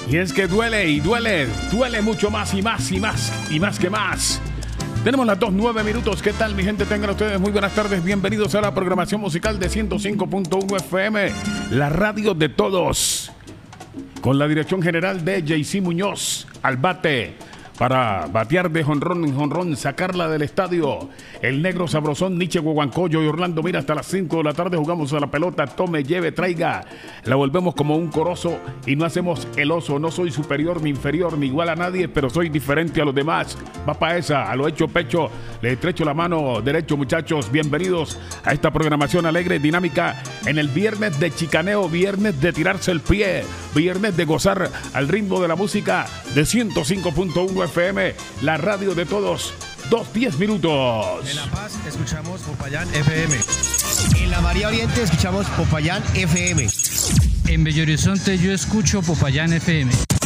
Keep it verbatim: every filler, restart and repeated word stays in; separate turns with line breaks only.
Y es que duele y duele, duele mucho más y más y más y más que más. Tenemos las dos, nueve minutos. ¿Qué tal, mi gente? Tengan ustedes muy buenas tardes. Bienvenidos a la programación musical de ciento cinco punto uno F M, la radio de todos. Con la dirección general de J C Muñoz, al bate, para batear de jonrón en jonrón, sacarla del estadio. El negro sabrosón, Nietzsche, Guaguancoyo y Orlando. Mira, hasta las cinco de la tarde jugamos a la pelota. Tome, lleve, traiga. La volvemos como un corozo y no hacemos el oso. No soy superior ni inferior ni igual a nadie, pero soy diferente a los demás. Va para esa, a lo hecho pecho. Les estrecho la mano derecho, muchachos. Bienvenidos a esta programación alegre, dinámica, en el viernes de chicaneo, viernes de tirarse el pie, viernes de gozar al ritmo de la música de ciento cinco punto uno F M, la radio de todos. Dos, diez minutos.
En La Paz escuchamos Popayán F M. En la María Oriente escuchamos Popayán F M.
En Bello Horizonte yo escucho Popayán F M.